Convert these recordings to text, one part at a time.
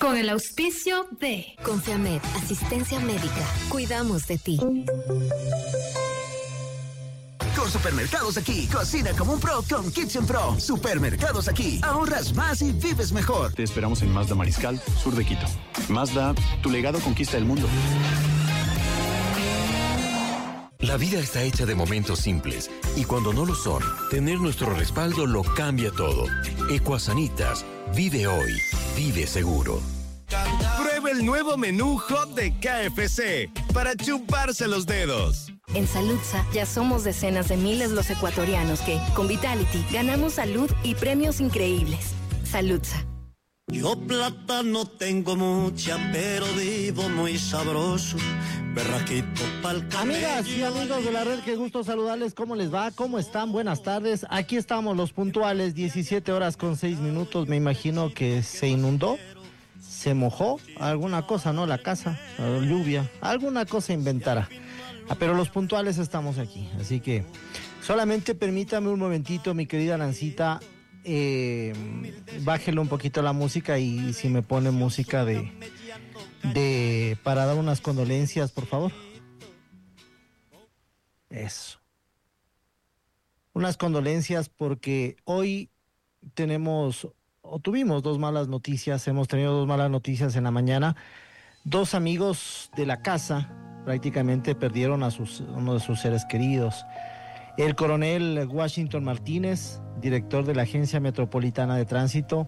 Con el auspicio de Confiamed, asistencia médica. Cuidamos de ti. Con Supermercados Aquí, cocina como un pro con Kitchen Pro. Supermercados Aquí, ahorras más y vives mejor. Te esperamos en Mazda Mariscal, sur de Quito. Mazda, tu legado conquista el mundo. La vida está hecha de momentos simples y cuando no lo son, tener nuestro respaldo lo cambia todo. Ecuasanitas, vive hoy, vive seguro. Prueba el nuevo menú Hot de KFC para chuparse los dedos. En Saludza ya somos decenas de miles los ecuatorianos que, con Vitality, ganamos salud y premios increíbles. Saludza. Yo plata no tengo mucha, pero vivo muy sabroso. Berraquito pa'l camello. Amigas y amigos de la red, qué gusto saludarles. ¿Cómo les va? ¿Cómo están? Buenas tardes. Aquí estamos los puntuales, 17:06. Me imagino que se inundó, se mojó, alguna cosa, ¿no? La casa, la lluvia, alguna cosa inventará. Pero los puntuales estamos aquí, así que solamente permítame un momentito, mi querida Nancita, bájele un poquito la música y si me pone música para dar unas condolencias, por favor. Eso. Unas condolencias porque hoy tuvimos dos malas noticias, hemos tenido dos malas noticias en la mañana. Dos amigos de la casa prácticamente perdieron a uno de sus seres queridos. El coronel Washington Martínez, director de la Agencia Metropolitana de Tránsito,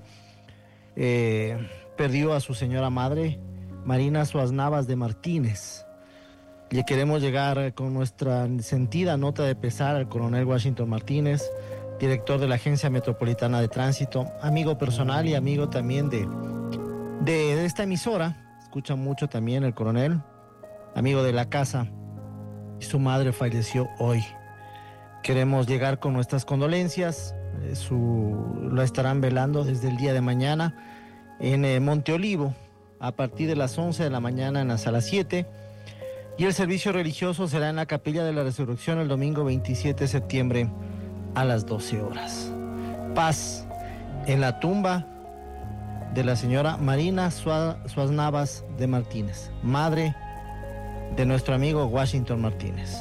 perdió a su señora madre, Marina Suaz Navas de Martínez. Le queremos llegar con nuestra sentida nota de pesar al coronel Washington Martínez, director de la Agencia Metropolitana de Tránsito, amigo personal y amigo también de esta emisora. Escucha mucho también el coronel, amigo de la casa, y su madre falleció hoy. Queremos llegar con nuestras condolencias. Lo estarán velando desde el día de mañana en Monte Olivo, a partir de las 11 de la mañana en la sala 7. Y el servicio religioso será en la Capilla de la Resurrección el domingo 27 de septiembre a las 12 horas. Paz en la tumba de la señora Marina Suaz Navas de Martínez, madre de nuestro amigo Washington Martínez.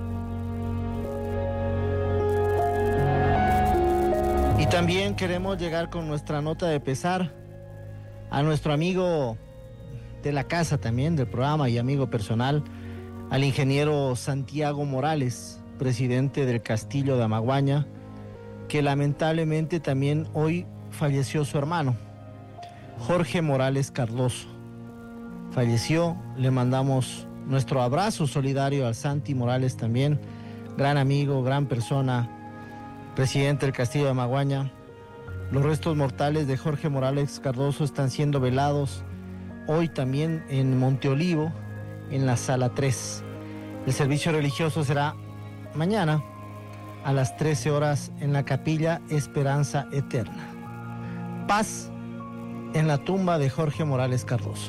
Y también queremos llegar con nuestra nota de pesar a nuestro amigo de la casa también, del programa y amigo personal, al ingeniero Santiago Morales, presidente del Castillo de Amaguaña, que lamentablemente también hoy falleció su hermano, Jorge Morales Cardoso. Falleció, le mandamos nuestro abrazo solidario al Santi Morales también, gran amigo, gran persona, presidente del Castillo de Amaguaña. Los restos mortales de Jorge Morales Cardoso están siendo velados hoy también en Monte Olivo, en la sala 3. El servicio religioso será mañana a las 13 horas en la Capilla Esperanza Eterna. Paz en la tumba de Jorge Morales Cardoso.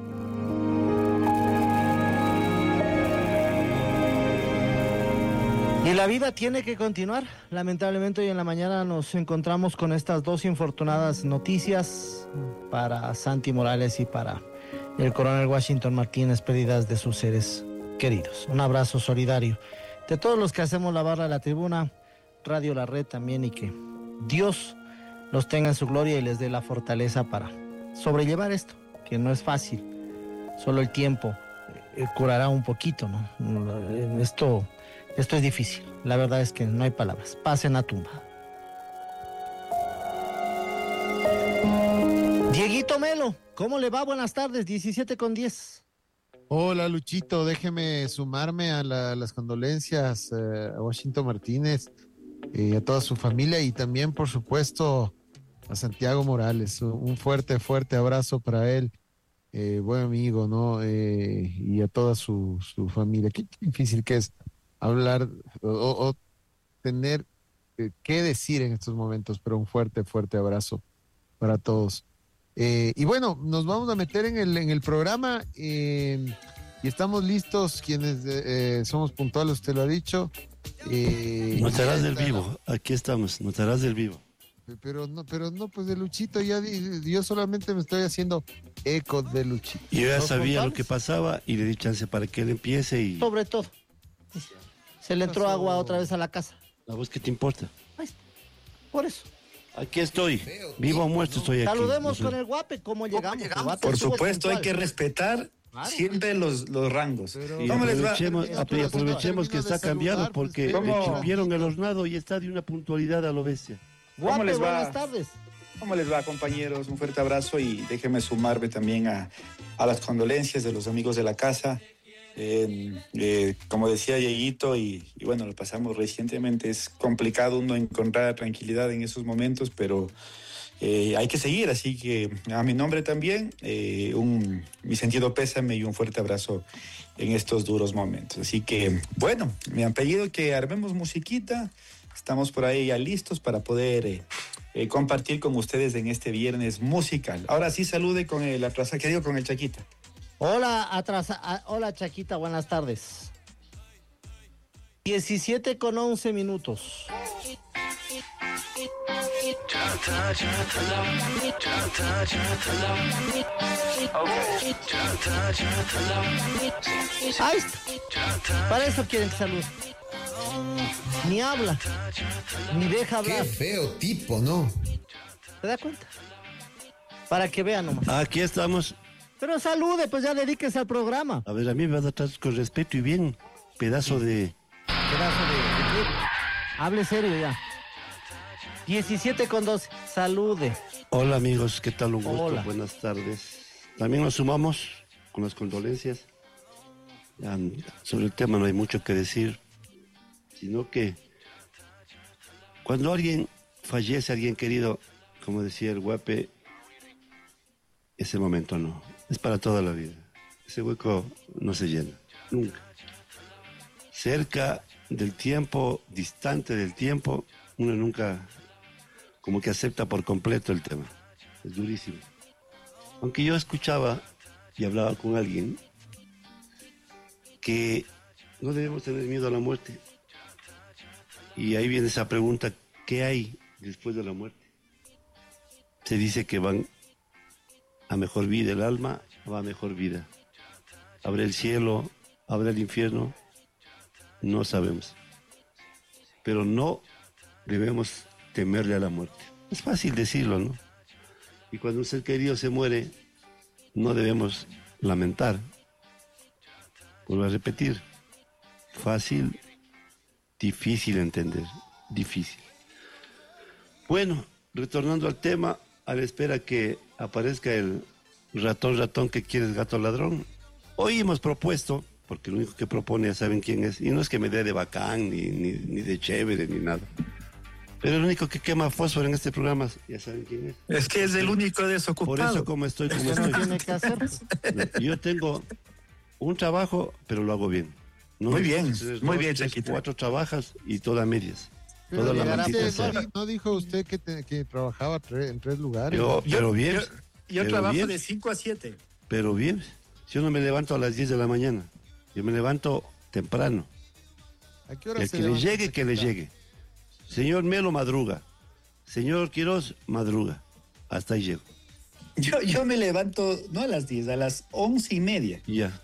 Y la vida tiene que continuar. Lamentablemente hoy en la mañana nos encontramos con estas dos infortunadas noticias para Santi Morales y para el coronel Washington Martínez, pérdidas de sus seres queridos. Un abrazo solidario de todos los que hacemos la barra de la tribuna, Radio La Red también, y que Dios los tenga en su gloria y les dé la fortaleza para sobrellevar esto, que no es fácil. Solo el tiempo curará un poquito, ¿no? Esto es difícil. La verdad es que no hay palabras. Paz en la tumba. Dieguito Melo, ¿cómo le va? Buenas tardes, 17:10. Hola Luchito, déjeme sumarme a las condolencias a Washington Martínez, a toda su familia y también, por supuesto, a Santiago Morales. Un fuerte abrazo para él, buen amigo, ¿no? Y a toda su familia. Qué difícil que es hablar o tener qué decir en estos momentos, pero un fuerte abrazo para todos. Y bueno, nos vamos a meter en el programa y estamos listos quienes somos puntuales, usted lo ha dicho. Notarás del vivo, aquí estamos, notarás del vivo. Pero no, pues de Luchito ya yo solamente me estoy haciendo Eco de Luchito. Yo ya ¿Los sabía lo contables? que pasaba y le di chance para que él empiece y... Sobre todo. Se le entró agua otra vez a la casa. ¿A vos qué te importa? Ahí está. Por eso. Aquí estoy. Vivo o muerto estoy aquí. Saludemos No sé. con el Guape. ¿Cómo llegamos? El Guape Por estuvo supuesto, hay puntual. que respetar siempre los rangos. Y ¿Cómo les va? aprovechemos que está cambiado porque ¿Cómo? le chupieron el hornado y está de una puntualidad a lo bestia. ¿Cómo Guape, les va? buenas tardes. ¿Cómo les va, compañeros? Un fuerte abrazo y déjenme sumarme también a las condolencias de los amigos de la casa. Como decía Dieguito, y bueno, lo pasamos recientemente, es complicado uno encontrar tranquilidad en esos momentos, pero hay que seguir, así que a mi nombre también, mi sentido pésame y un fuerte abrazo en estos duros momentos. Así que, bueno, me han pedido que armemos musiquita, estamos por ahí ya listos para poder compartir con ustedes en este viernes musical. Ahora sí, salude con el atrasado, que digo, con el Chaquita. Hola, Chaquita, buenas tardes. 17:11. Ahí está. Para eso quieren que salude. Ni habla, ni deja hablar. Qué feo tipo, ¿no? ¿Te das cuenta? Para que vean nomás. Aquí estamos. Pero salude, pues ya dedíquese al programa. A ver, a mí me vas a tratar con respeto y bien. Pedazo de... Hable serio ya. 17:12. Salude. Hola amigos, ¿qué tal? Un gusto, Hola. buenas tardes. También nos sumamos con las condolencias. Ya, sobre el tema no hay mucho que decir, sino que cuando alguien fallece, alguien querido, como decía el Guape, ese momento no, es para toda la vida. Ese hueco no se llena, nunca. Cerca del tiempo, distante del tiempo, uno nunca como que acepta por completo el tema. Es durísimo. Aunque yo escuchaba y hablaba con alguien que no debemos tener miedo a la muerte. Y ahí viene esa pregunta, ¿qué hay después de la muerte? Se dice que van a mejor vida, el alma va a mejor vida. ¿Habrá el cielo? ¿Habrá el infierno? No sabemos. Pero no debemos temerle a la muerte. Es fácil decirlo, ¿no? Y cuando un ser querido se muere, no debemos lamentar. Vuelvo a repetir. Fácil, difícil entender. Difícil. Bueno, retornando al tema, a la espera que aparezca el ratón que quiere el gato ladrón. Hoy hemos propuesto, porque lo único que propone ya saben quién es, y no es que me dé de bacán, ni de chévere, ni nada. Pero el único que quema fósforo en este programa, ya saben quién es. Es que es el único desocupado. Por eso como estoy. No tiene que hacer. Yo tengo un trabajo, pero lo hago bien. No, Muy bien, muy bien, 3, Chaquita. 4 trabajas y todas medias. Pero Toda la llegará, maldita sea. ¿no dijo usted que trabajaba en 3 lugares? Pero bien. Yo pero trabajo bien, de 5 a 7. Pero bien. Yo no me levanto a las 10 de la mañana. Yo me levanto temprano. ¿A qué hora El se que le levanta, llegue, que le Chaquita? llegue. Señor Melo madruga. Señor Quiroz madruga. Hasta ahí llego. Yo me levanto, no a las 10, a las 11:30. Ya.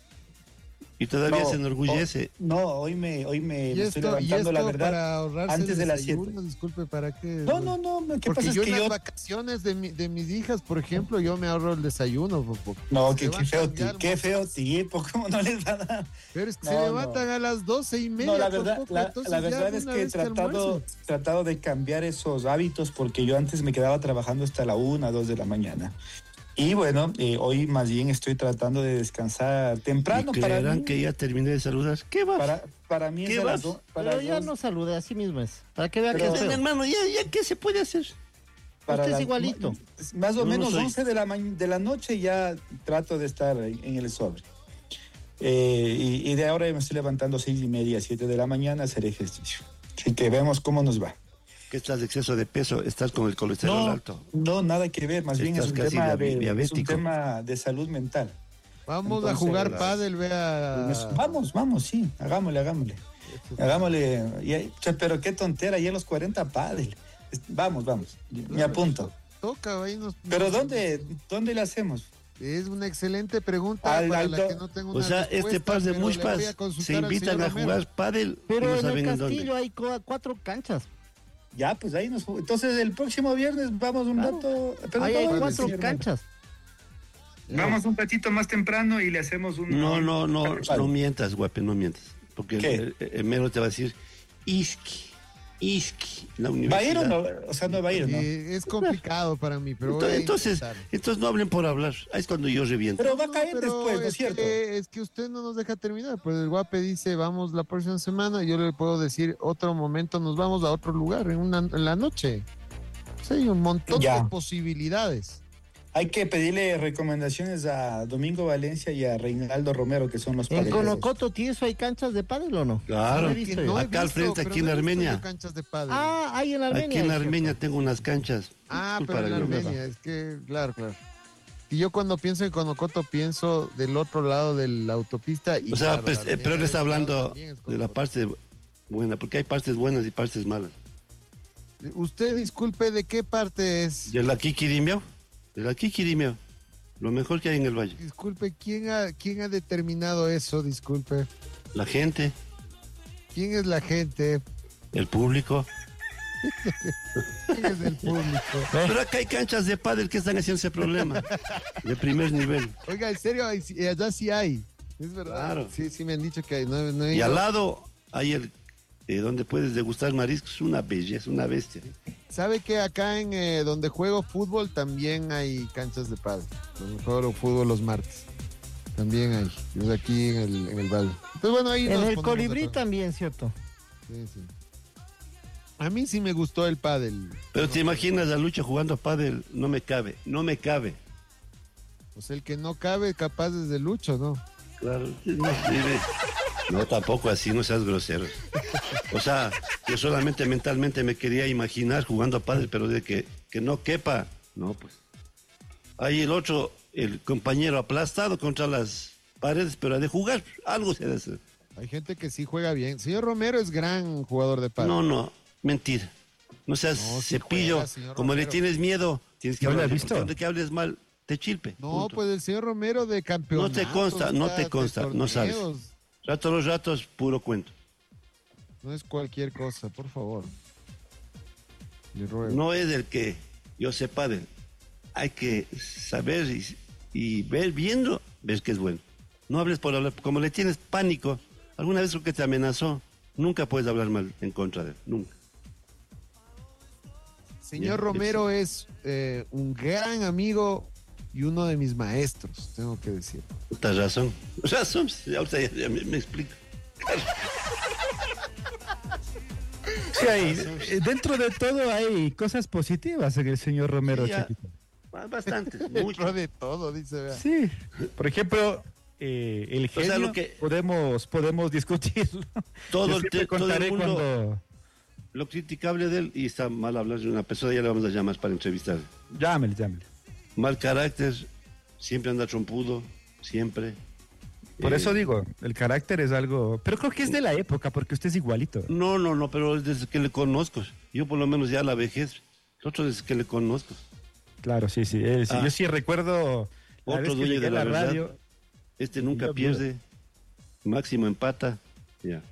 Y todavía No, se enorgullece. Hoy me ¿Y estoy esto, levantando, la verdad, para ahorrarse antes el de las desayuno? 7. Disculpe, ¿para qué? No, ¿qué Porque pasa? Es yo que en las yo... vacaciones de mis hijas, por ejemplo, yo me ahorro el desayuno. No, Se qué feo, levantan ya qué feo tipo, ¿cómo no les va a dar? Pero es que se No, levantan a las 12:30. No, la por verdad, poco, la entonces verdad ya de es una que he vez almuercen. tratado de cambiar esos hábitos porque yo antes me quedaba trabajando hasta la 1, 2 de la mañana. Y bueno, hoy más bien estoy tratando de descansar temprano. ¿Y Para creerán mí, que ya terminé de saludar? ¿Qué va? para mí es ¿Qué a las vas? Pero ya no salude, así mismo es. Para que vea que Pero- es feo. Hermano, ya ¿qué se puede hacer? para Usted es las- igualito. Más o Yo no menos soy. 11 de la noche ya trato de estar en el sobre. Y de ahora me estoy levantando 6:30, 7 de la mañana a hacer ejercicio. Así que vemos cómo nos va. ¿Que estás de exceso de peso? ¿Estás con el colesterol alto? No, nada que ver, más bien es Estás un, casi tema es un diabético. tema de salud mental. Vamos Entonces, a jugar pádel, vea. Vamos, sí, hagámosle. Pero qué tontera, ya a los 40 pádel. Vamos, me apunto. Toca, ahí nos... Pero ¿dónde le hacemos? Es una excelente pregunta para la que no tengo una respuesta. Este par de pero le voy mushpas a consultar se al invitan señor a Romero. jugar pádel y Pero no en saben el en dónde. Castillo hay 4 canchas. Ya, pues ahí entonces el próximo viernes vamos un rato. Pero Ahí hay no, 4 señor canchas. Vamos un ratito más temprano y le hacemos un... No mientas, guape, no mientas. Porque el mero te va a decir, Iski, la universidad. ¿Va a ir o no? O sea, no va a ir, ¿no? Es complicado para mí, pero voy a Entonces no hablen por hablar. Ahí es cuando yo reviento. Pero va a caer pero después, ¿no es cierto? Es que usted no nos deja terminar. Pues el guape dice, vamos la próxima semana. Yo le puedo decir, otro momento nos vamos a otro lugar en la noche. O sea, hay un montón de posibilidades. Hay que pedirle recomendaciones a Domingo Valencia y a Reinaldo Romero, que son los ¿En padres. Conocoto Tieso hay canchas de pádel o no? Claro, No he visto yo. acá al frente, aquí en Armenia. Canchas de pádel. Ah, hay en Armenia. Aquí en Armenia tengo unas canchas. Pero en Armenia, es que, claro. Y yo cuando pienso en Conocoto pienso del otro lado de la autopista. Y O sea, claro, pero él está hablando de la parte buena, porque hay partes buenas y partes malas. Usted, disculpe, ¿de qué parte es? De la Quiquirimio. Lo mejor que hay en el valle. Disculpe, ¿quién ha determinado eso? Disculpe. La gente. ¿Quién es la gente? El público. ¿Quién es el público? Pero acá hay canchas de pádel que están haciendo ese problema. De primer nivel. Oiga, en serio, allá sí hay. Es verdad. Claro. Sí, me han dicho que hay. No he Y ido. al lado hay donde puedes degustar mariscos, una belleza, una bestia. ¿Sabe que acá en donde juego fútbol también hay canchas de pádel? Donde juego fútbol los martes. También hay. Es aquí en el valle. Entonces, bueno, ahí En nos el ponemos Colibrí de acuerdo. también, ¿cierto? Sí. A mí sí me gustó el pádel. Pero te imaginas a Lucha jugando pádel, no me cabe. Pues el que no cabe capaz es de Lucho, ¿no? Claro, no, tampoco así, no seas grosero. O sea, yo solamente mentalmente me quería imaginar jugando a pádel, pero de que no quepa, no, pues. Ahí el otro, el compañero aplastado contra las paredes, pero de jugar, algo se debe hacer. Hay gente que sí juega bien. Señor Romero es gran jugador de pádel. No, mentira. No seas cepillo, juega, señor como Romero. le tienes miedo, tienes que ¿No lo hablar. ha visto? De que hables mal, te chilpe. No, punto. pues el señor Romero de campeón. No te consta, no sabes. Los ratos, puro cuento. No es cualquier cosa, por favor. Le ruego. No es el que yo sé pádel. Hay que saber y viendo, ves que es bueno. No hables por hablar, como le tienes pánico. Alguna vez que te amenazó, nunca puedes hablar mal en contra de él, nunca. Señor Bien, Romero es un gran amigo y uno de mis maestros, tengo que decir. Tienes razón. Ahorita ya me explico. Sí, dentro de todo hay cosas positivas en el señor Romero, Sí, ya. chiquito. Bastantes, Dentro mucho. de todo, dice. Vea. Sí, por ejemplo, el O sea, genio lo que- podemos discutirlo. Todo Yo el, siempre todo el contaré mundo, cuando... lo criticable de él, y está mal hablar de una persona, ya le vamos a llamar para entrevistar. Llámele. Mal carácter, siempre anda trompudo, siempre. Por eso digo, el carácter es algo... Pero creo que es de la época, porque usted es igualito. No, pero es desde que le conozco. Yo por lo menos ya la vejez, otro desde que le conozco. Claro, sí. Yo sí recuerdo... la vez Otro que dueño llegué de a la verdad. radio, Este nunca Yo- pierde, máximo empata. Ya.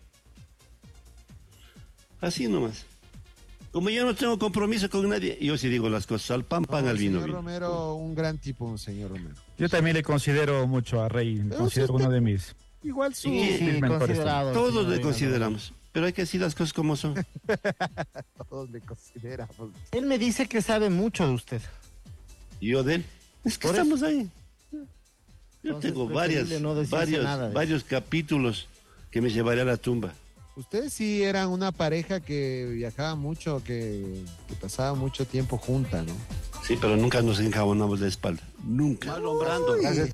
Así nomás. Como yo no tengo compromiso con nadie, yo sí digo las cosas, al pan, al vino, Señor vino. Romero, un gran tipo, señor Romero. yo también le considero mucho a Rey, Pero considero usted- uno de mis... Igual su... Sí, mejores considerado. Todos señor le Romero. consideramos, pero hay que decir las cosas como son. Todos le consideramos. Él me dice que sabe mucho de usted. Y yo de él, es que Por estamos ahí. Yo Entonces, tengo preferible no decirse nada de varios capítulos que me llevaré a la tumba. Ustedes sí eran una pareja que viajaba mucho, que pasaba mucho tiempo junta, ¿no? Sí, pero nunca nos enjabonamos de espalda. Nunca. Alumbrando.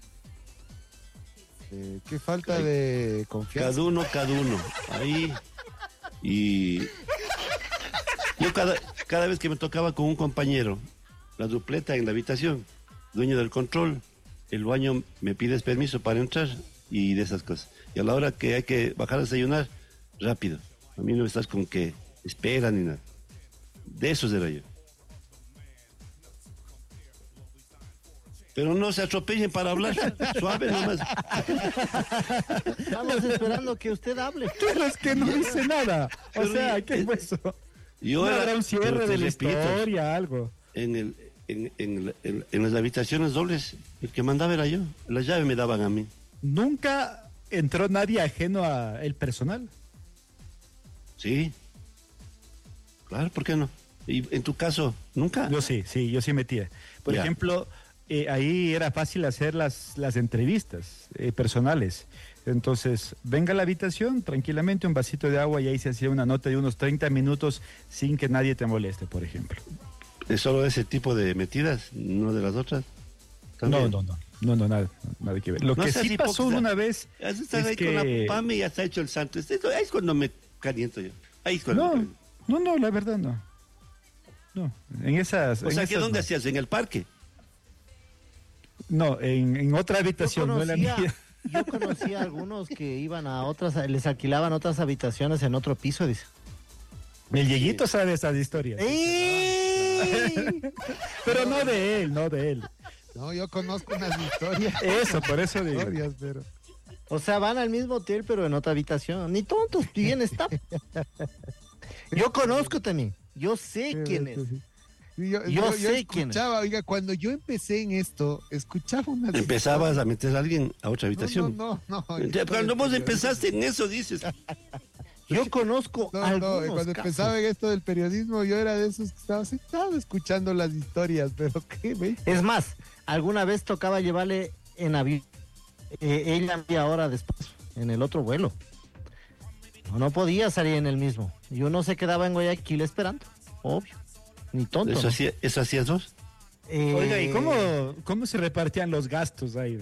Qué falta de confianza. Cada uno. Ahí. Y yo cada vez que me tocaba con un compañero, la dupleta en la habitación, dueño del control, el baño me pides permiso para entrar y de esas cosas. Y a la hora que hay que bajar a desayunar, rápido. A mí no me estás con que espera ni nada. De esos era yo. Pero no se atropellen para hablar. Suave nomás. Estamos esperando que usted hable. Pero es que no dice nada. O Pero sea, yo- ¿qué es eso? Yo No era habrá un cierre pero te de la repito, historia, algo. en las habitaciones dobles, el que mandaba era yo. La llave me daban a mí. Nunca entró nadie ajeno al personal. Sí. Claro, ¿por qué no? ¿Y en tu caso, nunca? Yo sí metía. Por Ya. ejemplo, ahí era fácil hacer las entrevistas personales. Entonces, venga a la habitación, tranquilamente, un vasito de agua y ahí se hacía una nota de unos 30 minutos sin que nadie te moleste, por ejemplo. ¿Es solo ese tipo de metidas, no de las otras? No, ¿También? no, nada que ver. Lo No que seas sí pasó hipócrita. una vez Estás es ahí con la que... PAME y ya está hecho el santo. Ahí es cuando me caliento yo. Ahí es cuando me caliento. No, la verdad no. No, en esas... O en sea, ¿que esas dónde no. hacías? ¿En el parque? No, en otra habitación, no en la mía. Yo conocí a algunos que iban a otras, les alquilaban otras habitaciones en otro piso, dice. El Dieguito sabe esas historias. Pero no de él. No, yo conozco unas historias. Eso, por eso digo. Historias, pero... O sea, van al mismo hotel, pero en otra habitación. Ni tontos, bien está. Yo conozco también. Yo sé quién es. Yo sé quién es. escuchaba, oiga, cuando yo empecé en esto, escuchaba unas ¿Empezabas a meter a alguien a otra habitación? No. Cuando vos empezaste en eso, dices. Yo conozco algunos cuando casos. empezaba en esto del periodismo, yo era de esos que estaba sentado escuchando las historias, pero qué, ¿ve? Es más, alguna vez tocaba llevarle en avión. Ella media hora después, en el otro vuelo. No podía salir en el mismo. Y uno se quedaba en Guayaquil esperando, obvio. Ni tonto. ¿Eso, ¿no? ¿Eso hacías vos? Oiga, ¿y cómo se repartían los gastos ahí?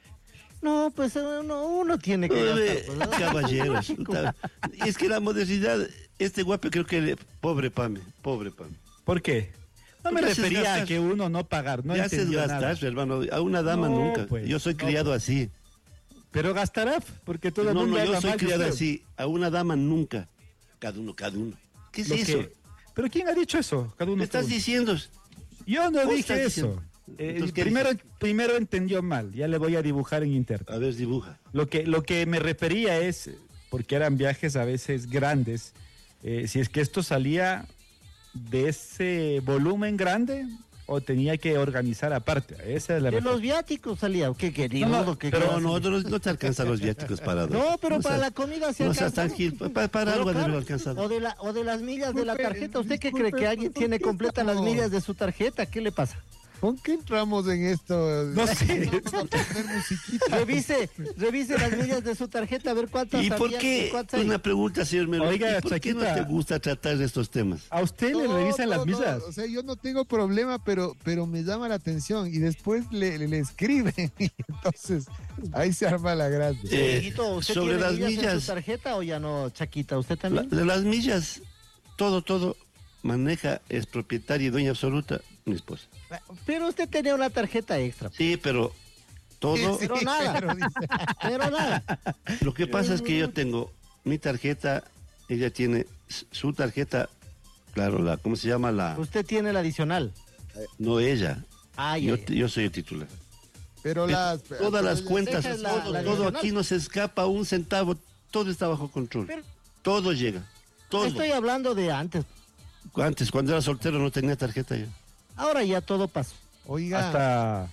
No, pues uno tiene que gastar. ¿Verdad? Caballeros. Es que la modernidad, este guapo creo que... Pobre Pame. ¿Por qué? No me Porque haces refería a gastar. que uno no pagar, no Ya haces entendió gastar, nada. hermano. A una dama No, nunca. pues, Yo soy no, criado pues. así. Pero gastará, porque todo el No, mundo yo habla soy mal de criado usted. así. A una dama nunca. Cada uno. ¿Qué es Lo eso? que- ¿Pero quién ha dicho eso? Cada uno. ¿Qué estás cada uno. diciendo? Yo no ¿Vos dije estás eso. diciendo? Entonces, ¿qué Primero entendió mal, ya le voy a dibujar en internet. A ver, dibuja. Lo que me refería es, porque eran viajes a veces grandes, si es que esto salía de ese volumen grande o tenía que organizar aparte. Esa es la De razón. los viáticos salía. ¿Qué quería? No, Pero no te alcanzan los viáticos para dos. No, pero No para seas- la comida se No alcanza. seas tan gil. Para algo Pero debe claro, alcanzar. o de las millas de la tarjeta. ¿Usted qué cree que alguien tiene completas las millas de su tarjeta? ¿Qué le pasa? ¿Con qué entramos en esto? No sé. Vamos a poner musiquita. Revise las millas de su tarjeta a ver cuántas ¿Y por había qué? y cuántas hay. Una pregunta, señor Melo. Oiga, ¿Y por qué no Chaquita. te gusta tratar de estos temas? ¿A usted le revisan las misas? O sea, yo no tengo problema, pero me llama la atención y después le escriben y entonces ahí se arma la gracia. Dieguito, ¿usted sobre tiene las millas en millas, su tarjeta o ya no, Chaquita? ¿Usted también? de las millas, todo maneja, es propietaria y dueña absoluta, mi esposa. Pero usted tenía una tarjeta extra. Sí, pero todo. Pero nada. Pero nada. Lo que pasa es que yo tengo mi tarjeta, ella tiene su tarjeta, claro, ¿cómo se llama la? Usted tiene la adicional. No ella. Ah, yo, ya, ya. yo soy el titular. Pero Todas las cuentas, Deja la todo adicional. aquí no se escapa un centavo, todo está bajo control. Pero- Todo llega, todo. Estoy hablando de antes. Antes, cuando era soltero, no tenía tarjeta yo. Ahora ya todo pasó. Oiga, Hasta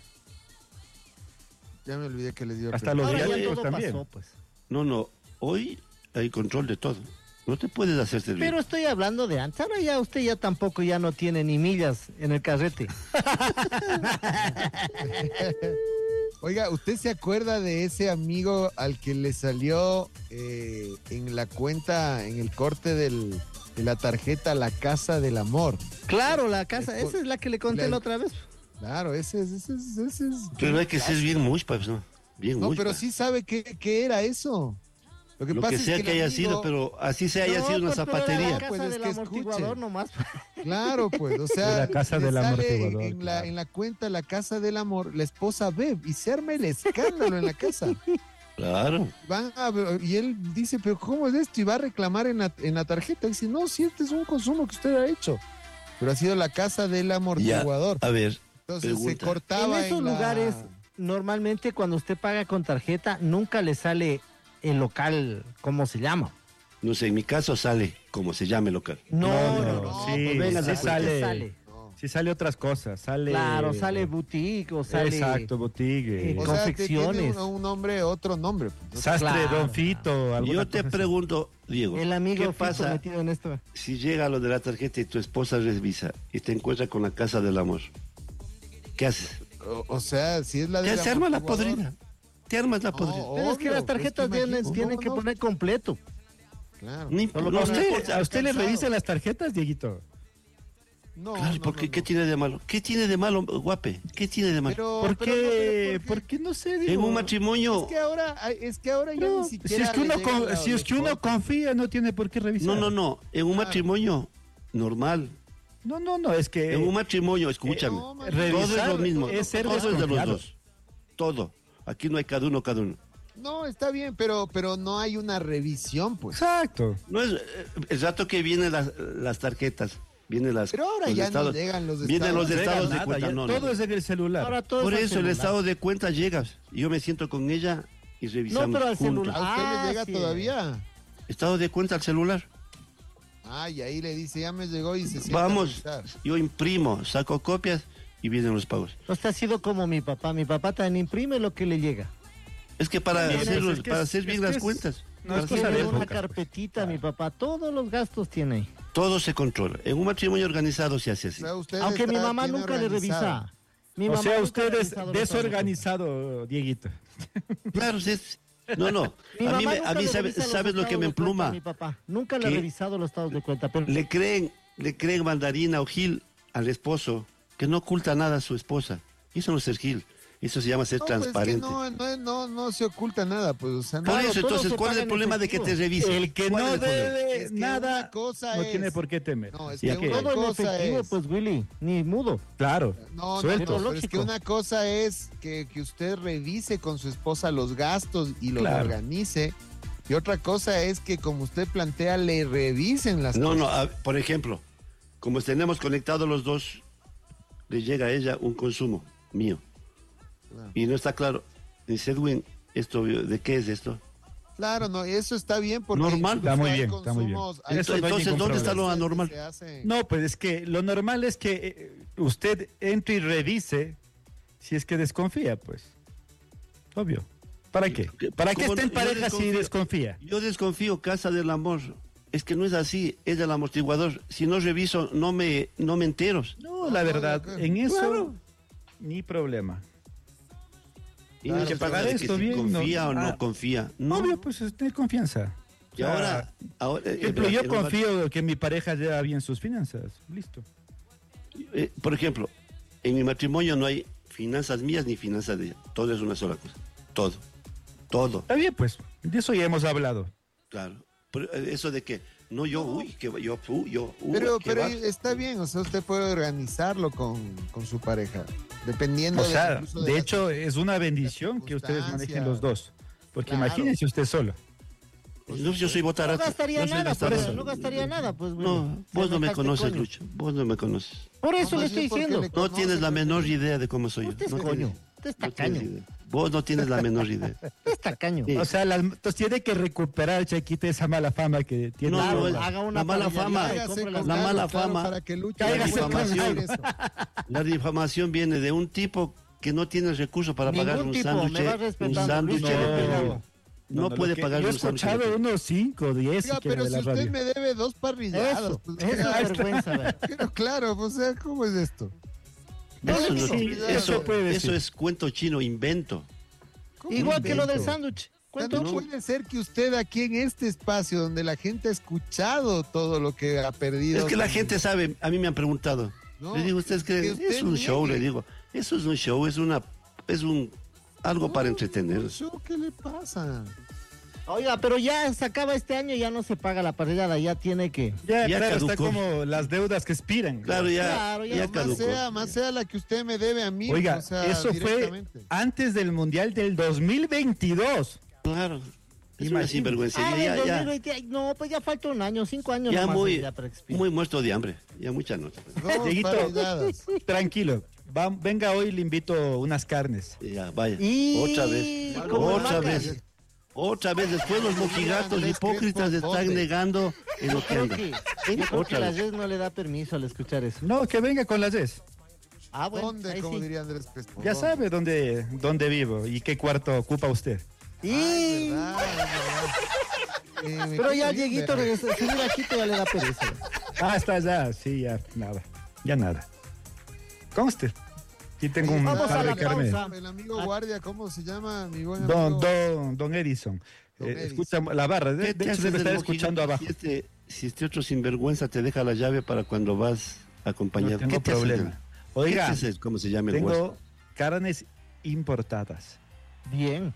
ya me olvidé que les dio. Hasta los Ahora ya viáticos todo también. pasó, pues. No, hoy hay control de todo. No te puedes hacer servir. Pero estoy hablando de antes. Ahora ya usted ya tampoco ya no tiene ni millas en el carrete. Oiga, ¿usted se acuerda de ese amigo al que le salió en la cuenta, en el corte de la tarjeta, la casa del amor? Claro, la casa, esa es la que le conté la otra vez. Claro, ese es. Pero hay que ser bien muy, pues, ¿no? Bien No, muy. pero sí sabe qué era eso. Lo que Lo pasa que es sea que que el haya amigo- sido, pero así se haya sido una pues, pero era zapatería. la casa Pues es del que amortiguador escuche. nomás. Claro, pues, o sea, La casa le del sale amortiguador, en claro. la cuenta la casa del amor, la esposa ve y se arma el escándalo en la casa. Claro. Y él dice, pero ¿cómo es esto? Y va a reclamar en la tarjeta. Dice, no, si este es un consumo que usted ha hecho. Pero ha sido la casa del Ya, amortiguador. a ver, Entonces se Pregunta. cortaba En esos lugares, normalmente cuando usted paga con tarjeta, nunca le sale el local, ¿cómo se llama? No sé, en mi caso sale como se llame el local. No, sí, pues venga, sí después sale. que sale. Sí sale otras cosas, sale... Claro, sale boutique o sale... Exacto, boutique. O sea, confecciones. tiene un nombre, otro nombre. pues, ¿no? Sastre, Claro. Don Fito, alguna Yo te cosa así. pregunto, Diego, El amigo ¿qué Fito pasa metido en esto. si llega lo de la tarjeta y tu esposa revisa y te encuentra con la casa del amor? ¿Qué haces? O sea, si es la de Ya se arma la podrida. Te armas la podrida. Pero es que las tarjetas tienen que poner completo. Claro. Ni- Solo no, ¿A no usted, importa, ¿a usted le cansado. revisan las tarjetas, Dieguito? No, Claro, no, porque no, ¿qué no. tiene de malo? ¿Qué tiene de malo, guape? ¿Qué tiene de malo? Pero, ¿Por pero qué? no, ¿Por qué no sé? En Digo? un matrimonio... es que ahora ya No, ni siquiera si es que uno, le llega la- si es que uno confía, no tiene por qué revisar. No. En un Claro. matrimonio normal. No, es que... En un matrimonio, escúchame. no, man, todo es revisar lo mismo. es ser Todo es de los desconfiado. dos. Todo. Aquí no hay cada uno. No, está bien, pero no hay una revisión, pues. Exacto. No es el rato que vienen las tarjetas, vienen las. Pero ahora los ya estados, no llegan los vienen estados. los No estados llega de nada, cuenta. ya No, todo no. es en el celular. Ahora todo Por es al eso el celular. estado de cuenta llegas. Yo me siento con ella y revisamos. No, pero al juntos. celular. ¿A usted Ah, le llega sí. todavía? Estado de cuenta al celular. Ah, y ahí le dice, ya me llegó y se sienta a Vamos, revisar. yo imprimo, saco copias y vienen los pagos. Usted ha sido como mi papá. Mi papá también imprime lo que le llega. Es que para Bien, hacer, pues, es que para es- hacer es bien que las es- cuentas. no es para cosa hacer- de Tiene una época, pues. carpetita, mi papá. Todos los gastos tiene ahí. todo se controla. En un matrimonio organizado se hace O así. sea, usted Aunque mi está mamá bien nunca le organizado. revisa. Mi O mamá sea, nunca usted le ha es revisado los estados de desorganizado, Dieguito. Claro, sí. No. Mi A mí, mamá a nunca mí le ¿sabes, revisa los ¿sabes lo que estados me de cuenta empluma? a mi papá. Nunca le ha ¿Qué? revisado los estados de cuenta. Pero Le creen mandarina o gil al esposo que no oculta nada a su esposa. Eso no es ser gil. Eso se llama ser No, pues, es que transparente. no se oculta nada, pues, o sea, Por no. eso, todo entonces, se ¿cuál es paga el en problema de que te efectivo. revisen? El que ¿Cuál no es el problema? debe Es que nada una cosa no es- tiene por qué temer. No, es Ya que una todo en cosa efectivo, es- pues Willy, ni mudo. Claro, No, suelto. pero es que una cosa es que usted revise con su esposa los gastos y los Claro. organice, y otra cosa es que, como usted plantea, le revisen las No, cosas. por ejemplo, como tenemos conectados los dos, le llega a ella un consumo mío. Claro. Y no está claro. Dice Edwin, ¿de qué es esto? Claro, no, eso está bien porque Normal. Está muy hay bien, está muy bien. consumos, hay Eso no hay Entonces, ningún ¿dónde está problema. lo anormal? que se hacen- No, pues es que lo normal es que usted entre y revise si es que desconfía, pues. Obvio. ¿Para qué? ¿Para qué ¿Cómo está en no? Yo pareja si desconfío. desconfía? Yo desconfío, casa del amor. Es que no es así, es el amortiguador. Si no reviso, no me entero. No, la verdad, claro. en eso Claro. ni problema. Y Claro, no se pagar trata de esto si bien, confía no. o no Ah. confía. No. Obvio, pues tener confianza. Y ahora, Por ejemplo, yo confío que mi pareja lleva bien sus finanzas. Listo. Por ejemplo, en mi matrimonio no hay finanzas mías ni finanzas de ella. Todo es una sola cosa. Todo. Está bien, pues. De eso ya hemos hablado. Claro. Pero, eso de que, no yo, uy, que yo, Pero qué va. está bien, o sea, usted puede organizarlo con su pareja, dependiendo O sea, incluso de las- hecho, es una bendición que ustedes manejen los dos. Porque Claro. imagínense usted solo. No, yo soy No botarato. gastaría yo soy nada, gastador. por eso, no gastaría nada, pues Willy. No, vos no me Semejante conoces, coño. Lucho. Vos no me conoces. Por eso No, le más estoy bien porque diciendo. le No conoce, tienes la pues. menor idea de cómo soy yo. Usted es No coño. tienes- Usted es no tienes tacaño. idea. Vos no tienes la menor idea. Usted es tacaño. Sí. O sea, entonces tiene que recuperar, Chaquita, esa mala fama que tiene. No, Claro, no, haga una la mala parrilla, fama, y Hágase compre con las la Carlos, mala claro, fama, para que luche cáigase con con eso. La difamación viene de un tipo que no tiene recursos para pagar Ningún un tipo, sándwich. me va Un respetando. sándwich Luche, de no. perro. No puede pagar Yo he un sándwich. escuchado unos 5, 10 Oiga, pero si usted me debe 2 parrilladas. Eso, pues, eso claro, es vergüenza, ¿verdad? pero claro, o sea, ¿cómo es esto? Eso, no- Sí, eso, puede decir. eso es cuento chino, invento. ¿Cómo Igual que lo del invento? sándwich. O sea, ¿Cuánto? no puede ser que usted aquí en este espacio donde la gente ha escuchado todo lo que ha perdido. Es que la gente sabe, a mí me han preguntado. No, le digo, ¿ustedes creen? que usted Es un show, niegue. le digo. Eso es un show, es algo para entretener. ¿Qué le pasa? Oiga, pero ya se acaba este año, ya no se paga la parrillada, ya tiene que... Ya, Ya claro, está caducó. como las deudas que expiran. Claro, Claro, ya ya Más caducó. sea la que usted me debe a mí. Oiga, o sea, eso fue directamente. antes del Mundial del 2022. Claro. Es una Imagínate. sinvergüencería. Ah, Ya, el ya, 2020, ay, no, pues ya falta un año, 5 años ya nomás, muy, ya para expirar. muy muerto de hambre. Ya mucha nota. Dos Dieguito. parrilladas. Tranquilo. Venga, hoy le invito unas carnes. Ya, vaya. Y... Otra vez, después los mojigatos hipócritas están negando en lo que anda. Yo creo que la Jess no le da permiso al escuchar eso. No, que venga con la Jess. Ah, bueno, ¿Dónde, como diría Andrés Crespo? Ya sabe dónde vivo y qué cuarto ocupa usted. Y... Pero ya Dieguito regresó, subir aquí ya le da pereza. Está ya, sí, ya nada. Conste. Aquí tengo un par de carnes. El amigo guardia, ¿cómo se llama? Mi buen amigo. Don Edison. Escucha la barra, de hecho debe estar escuchando abajo. Si este otro sinvergüenza te deja la llave para cuando vas acompañado. No tengo problema. Oiga, ¿cómo se llama el tengo hueso? carnes importadas. Bien.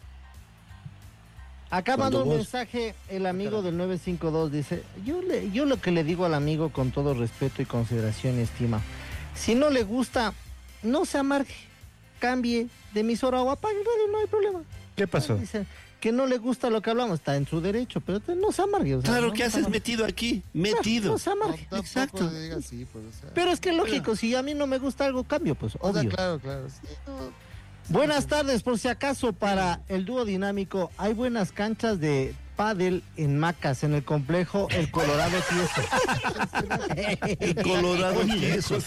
Acá mandó un mensaje el amigo del 952, dice, yo lo que le digo al amigo con todo respeto y consideración y estima, si no le gusta, no se amargue, cambie de emisora o apague el radio, no hay problema. ¿Qué pasó? Dice que no le gusta lo que hablamos, está en su derecho, pero no se amargue. O sea, claro, no, ¿qué haces metido aquí? Metido. No se amargue. Exacto. Así, pues, o sea, pero es que lógico, si a mí no me gusta algo, cambio, pues, obvio. Claro. Sí, no. Buenas tardes, por si acaso, para el dúo dinámico, hay buenas canchas de pádel en Macas, en el complejo El Colorado Tieso. El Colorado Tieso.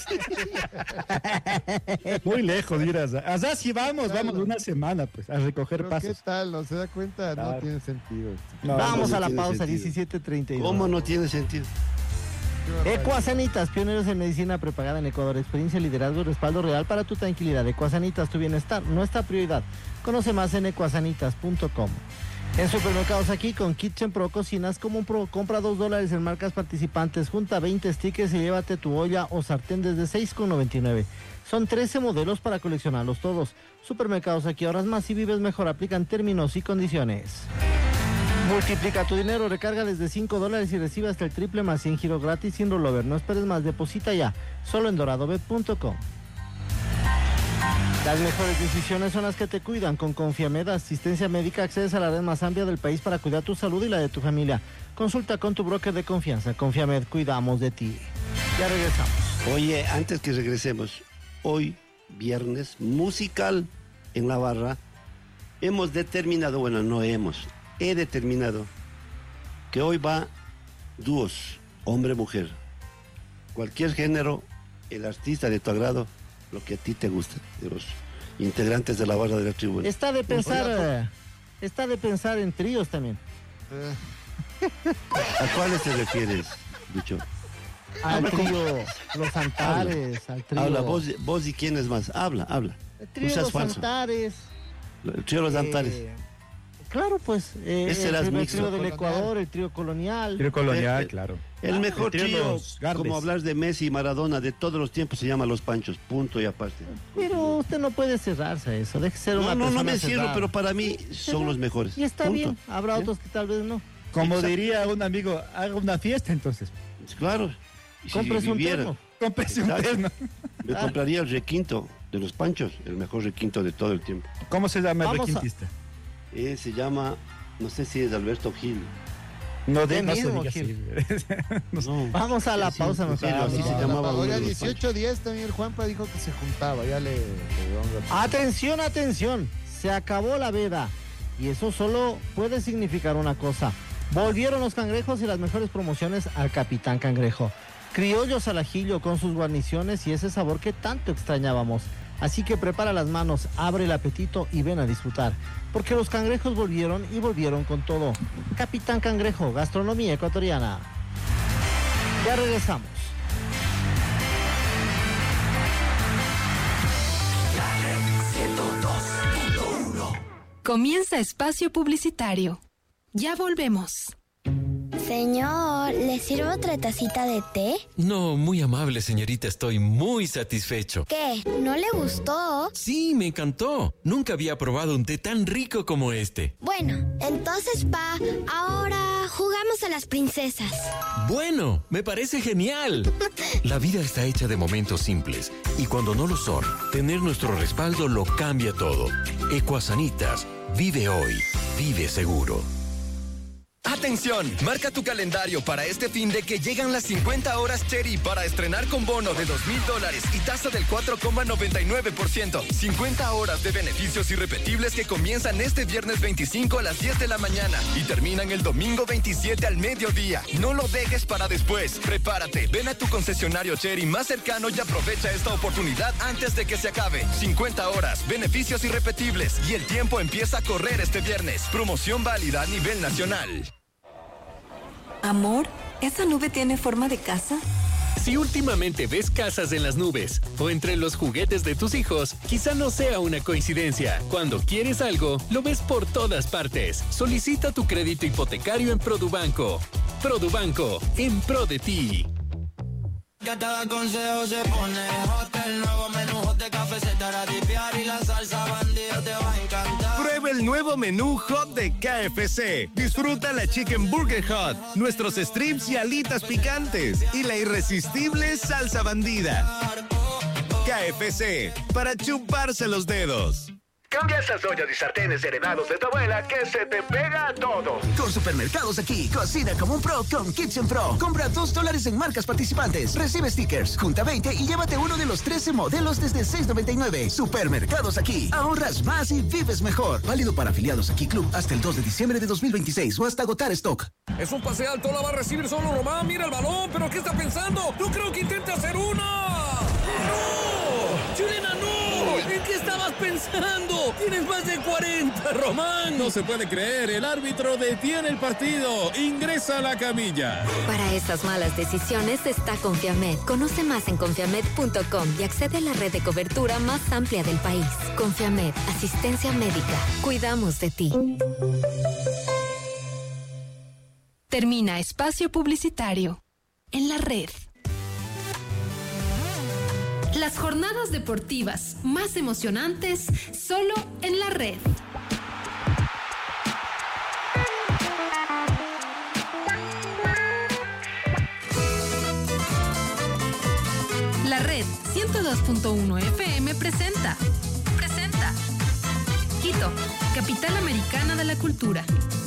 Muy lejos, mira. Allá sí vamos una semana, pues, a recoger pasos. ¿Qué tal? ¿No se da cuenta? Claro. No tiene sentido. Vamos a la tiene pausa, sentido. 17:32. ¿Cómo no tiene sentido? Ecuasanitas, pioneros en medicina prepagada en Ecuador, experiencia, liderazgo y respaldo real para tu tranquilidad. Ecuasanitas, tu bienestar, nuestra prioridad. Conoce más en ecuasanitas.com. En supermercados aquí con Kitchen Pro cocinas como un pro. Compra $2 en marcas participantes, junta 20 stickers y llévate tu olla o sartén desde $6,99. Son 13 modelos para coleccionarlos todos. Supermercados aquí, ahorras más y vives mejor. Aplican términos y condiciones. Multiplica tu dinero, recarga desde $5 y recibe hasta el triple más 100 giros gratis sin rollover. No esperes más, deposita ya, solo en doradobet.com. Las mejores decisiones son las que te cuidan. Con Confiamed Asistencia Médica accedes a la red más amplia del país para cuidar tu salud y la de tu familia. Consulta con tu broker de confianza. Confiamed, cuidamos de ti. Ya regresamos. Oye, antes que regresemos, hoy, viernes, musical en la barra, hemos determinado, he determinado que hoy va dúos, hombre-mujer. Cualquier género, el artista de tu agrado, lo que a ti te gusta, de los integrantes de la barra de la tribuna. Está de pensar en tríos también. ¿A cuáles te refieres, Lucho? Al trío Los Antares, al trío... Habla, vos y quién es más. Habla. El trío Los Antares. El trío Los Antares. Claro, pues, el trío del Ecuador, el trío colonial. Trío colonial, claro. El mejor trío, Garbes. como hablar de Messi y Maradona de todos los tiempos, se llama Los Panchos, punto y aparte. Pero usted no puede cerrarse a eso, deje ser una persona No me cierro, cerrada. pero para mí son los mejores. Y está punto. bien, habrá otros que tal vez no. Como Exacto. diría un amigo, haga una fiesta entonces. Claro. Y si Cómprese un terno. Cómprese un terno. Me compraría el requinto de Los Panchos, el mejor requinto de todo el tiempo. ¿Cómo se llama el requintista? Se llama, no sé si es Alberto Gil. No se mismo, diga Gil. No. Vamos a la pausa, mejor. Así se llamaba. Oiga, 18-10 también el Juanpa dijo que se juntaba, ya le Atención, se acabó la veda y eso solo puede significar una cosa. Volvieron los cangrejos y las mejores promociones al Capitán Cangrejo. Criollos al ajillo con sus guarniciones y ese sabor que tanto extrañábamos. Así que prepara las manos, abre el apetito y ven a disfrutar. Porque los cangrejos volvieron y volvieron con todo. Capitán Cangrejo, gastronomía ecuatoriana. Ya regresamos. Comienza espacio publicitario. Ya volvemos. Señor, ¿le sirvo otra tacita de té? No, muy amable, señorita. Estoy muy satisfecho. ¿Qué? ¿No le gustó? Sí, me encantó. Nunca había probado un té tan rico como este. Bueno, entonces, ahora jugamos a las princesas. Bueno, me parece genial. La vida está hecha de momentos simples. Y cuando no lo son, tener nuestro respaldo lo cambia todo. Ecuasanitas. Vive hoy. Vive seguro. ¡Atención! Marca tu calendario para este fin de que llegan las 50 horas Cherry para estrenar con bono de $2,000 y tasa del 4,99%. 50 horas de beneficios irrepetibles que comienzan este viernes 25 a las 10 de la mañana y terminan el domingo 27 al mediodía. No lo dejes para después. Prepárate, ven a tu concesionario Cherry más cercano y aprovecha esta oportunidad antes de que se acabe. 50 horas, beneficios irrepetibles y el tiempo empieza a correr este viernes. Promoción válida a nivel nacional. Amor, ¿esa nube tiene forma de casa? Si últimamente ves casas en las nubes o entre los juguetes de tus hijos, quizá no sea una coincidencia. Cuando quieres algo, lo ves por todas partes. Solicita tu crédito hipotecario en Produbanco. Produbanco, en pro de ti. Cada consejo se pone hot, el nuevo menú hot de café se te hará dipear y la salsa bandido te va a encantar. Prueba el nuevo menú hot de KFC. Disfruta la Chicken Burger Hot, nuestros strips y alitas picantes y la irresistible salsa bandida. KFC, para chuparse los dedos. Cambia esas ollas y sartenes heredados de tu abuela que se te pega a todo. Con Supermercados Aquí, cocina como un pro con Kitchen Pro. Compra $2 en marcas participantes. Recibe stickers, junta 20 y llévate uno de los 13 modelos desde $6.99. Supermercados Aquí, ahorras más y vives mejor. Válido para afiliados Aquí Club hasta el 2 de diciembre de 2026 o hasta agotar stock. Es un pase alto, la va a recibir solo Román. Mira el balón, pero ¿qué está pensando? No creo que intente hacer una. ¡No! ¡Chilena, no! ¿En qué estabas pensando? Tienes más de 40, Román. No se puede creer, el árbitro detiene el partido. Ingresa a la camilla. Para estas malas decisiones está Confiamed. Conoce más en confiamed.com y accede a la red de cobertura más amplia del país. Confiamed, asistencia médica. Cuidamos de ti. Termina espacio publicitario. En la red. Las jornadas deportivas más emocionantes solo en la red. La red 102.1 FM presenta Quito, capital americana de la cultura.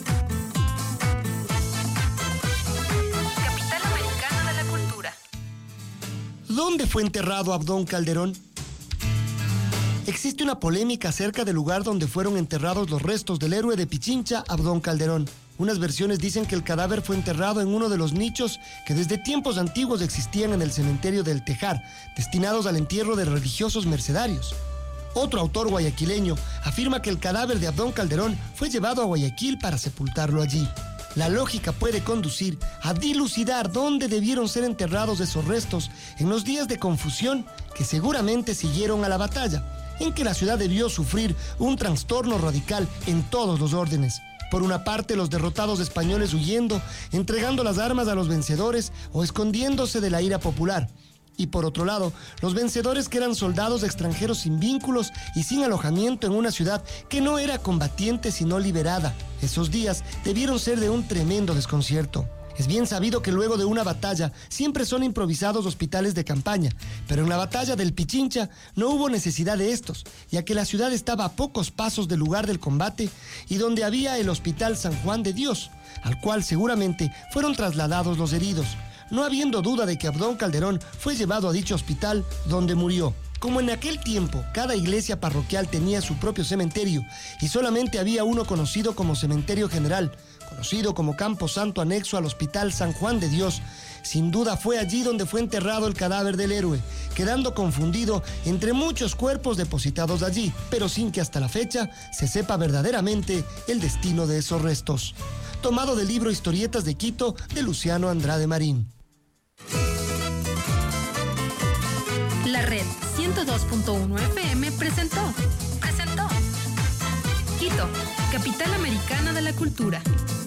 ¿Dónde fue enterrado Abdón Calderón? Existe una polémica acerca del lugar donde fueron enterrados los restos del héroe de Pichincha, Abdón Calderón. Unas versiones dicen que el cadáver fue enterrado en uno de los nichos que desde tiempos antiguos existían en el cementerio del Tejar, destinados al entierro de religiosos mercedarios. Otro autor guayaquileño afirma que el cadáver de Abdón Calderón fue llevado a Guayaquil para sepultarlo allí. La lógica puede conducir a dilucidar dónde debieron ser enterrados esos restos en los días de confusión que seguramente siguieron a la batalla, en que la ciudad debió sufrir un trastorno radical en todos los órdenes. Por una parte, los derrotados españoles huyendo, entregando las armas a los vencedores o escondiéndose de la ira popular. Y por otro lado, los vencedores que eran soldados extranjeros sin vínculos y sin alojamiento en una ciudad que no era combatiente sino liberada. Esos días debieron ser de un tremendo desconcierto. Es bien sabido que luego de una batalla siempre son improvisados hospitales de campaña, pero en la batalla del Pichincha no hubo necesidad de estos, ya que la ciudad estaba a pocos pasos del lugar del combate y donde había el Hospital San Juan de Dios, al cual seguramente fueron trasladados los heridos, no habiendo duda de que Abdón Calderón fue llevado a dicho hospital donde murió. Como en aquel tiempo cada iglesia parroquial tenía su propio cementerio y solamente había uno conocido como Cementerio General, conocido como Campo Santo anexo al Hospital San Juan de Dios, sin duda fue allí donde fue enterrado el cadáver del héroe, quedando confundido entre muchos cuerpos depositados allí, pero sin que hasta la fecha se sepa verdaderamente el destino de esos restos. Tomado del libro Historietas de Quito de Luciano Andrade Marín. La red 102.1 FM presentó Quito, capital americana de la cultura.